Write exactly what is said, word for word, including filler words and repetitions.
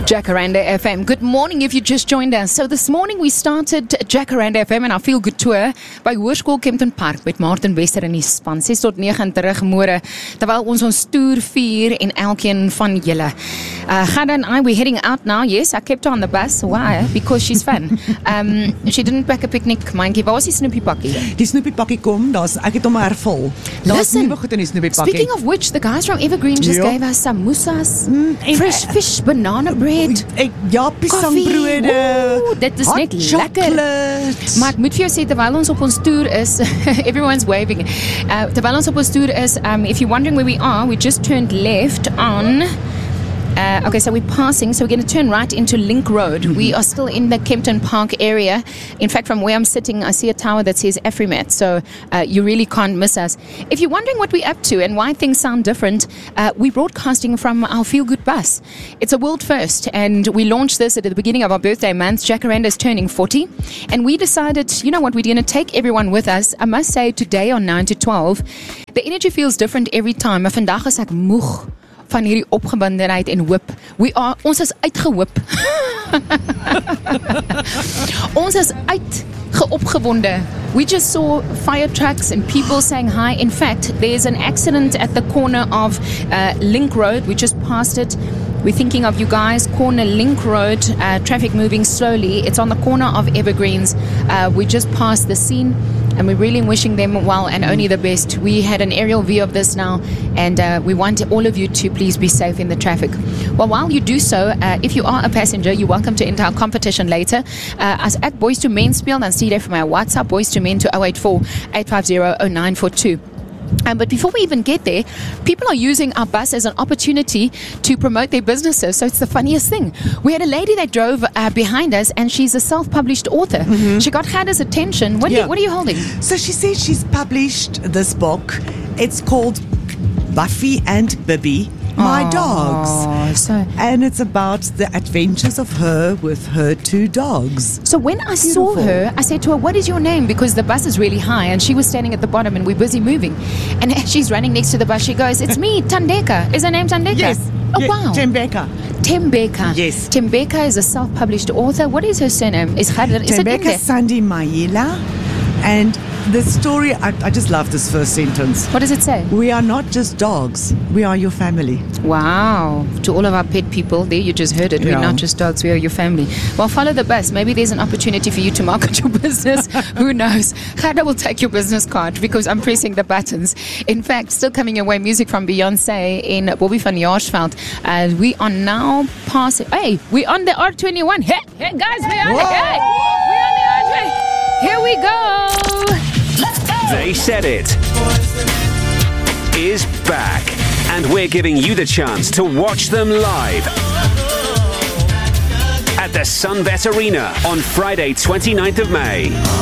Jacaranda F M. Good morning if you just joined us. So this morning we started Jacaranda F M en our Feel Good Tour by Hoërskool Kempton Park met Martin Wester in die span. ses tot nege terug môre, terwyl ons ons toer vier en elkeen van julle. Uh, Ghada and I, we're heading out now. Yes, I kept her on the bus. Why? Because she's fun. Um, she didn't pack a picnic, mindjie. Waar was die Snoopy pakkie? Die Snoopy pakkie kom, daar's, ek het hom hervul. Daar's nuwe goed in die Snoopy pakkie. Speaking of which, the guys from Evergreen just Ja. gave us samosas, Mm, en- fresh fish, banana bread, Ek, ja, pisangbrode, Oeh, dit is hot net lekker. chocolate. Maar ek moet vir jou sê, terwyl ons op ons toer is, everyone's waving. Uh, terwyl ons op ons toer is, um, if you're wondering where we are, we just turned left on... Uh, okay, so we're passing, so we're going to turn right into Link Road. Mm-hmm. We are still in the Kempton Park area. In fact, from where I'm sitting, I see a tower that says Afrimat, so uh, you really can't miss us. If you're wondering what we're up to and why things sound different, uh, we're broadcasting from our Feel Good bus. It's a world first, and we launched this at the beginning of our birthday month. Jacaranda is turning forty, and we decided, you know what, we're going to take everyone with us. I must say, today on nine to twelve, the energy feels different every time. Maar vandag is ek moeg van hierdie opgewondenheid en hoop. We are, ons is uitgehoop. Ons is uitgeopgewonde. We just saw fire trucks and people saying hi. In fact, there's an accident at the corner of uh, Link Road. We just passed it. We're thinking of you guys. Corner Link Road, uh, traffic moving slowly. It's on the corner of Evergreens. Uh, we just passed the scene, and we're really wishing them well and only the best. We had an aerial view of this now, and uh, we want all of you to please be safe in the traffic. Well, while you do so, uh, if you are a passenger, you're welcome to enter our competition later. Uh, as ek Boys to Men speel, dan stuur jy vir my WhatsApp, Boys to Men to zero eight four, eight five zero, zero nine four two. Um, but before we even get there, people are using our bus as an opportunity to promote their businesses. So it's the funniest thing. We had a lady that drove uh, behind us, and she's a self-published author. Mm-hmm. She got Ghada's attention. What, yeah. are you, what are you holding? So she says she's published this book. It's called Buffy and Bibby, My Oh, Dogs. So, And it's about the adventures of her with her two dogs. so when I saw Beautiful. her, I said to her, what is your name? Because the bus is really high, and she was standing at the bottom, and we're busy moving. And as she's running next to the bus, she goes, it's me, Tandeka. Is her name Tandeka? Yes. Oh, Ye- wow. Tembeka. Tembeka. Yes. Tembeka is a self-published author. What is her surname? Is Ghada, is it in Tembeka there? Sandi Maila. And the story, I, I just love this first sentence. What does it say? We are not just dogs, we are your family. Wow. To all of our pet people, there you just heard it. We're Yeah. not just dogs, we are your family. Well, follow the bus. Maybe there's an opportunity for you to market your business. Who knows? Ghada will take your business card because I'm pressing the buttons. In fact, still coming away, music from Beyonce in Bobby van Jaarsveld. Uh, we are now passing. Hey, we're on the R twenty-one. Hey, hey guys, we're on the, hey, we're on the R twenty-one. Here we go. They Said It is back, and we're giving you the chance to watch them live at the Sunbet Arena on Friday, twenty-ninth of May.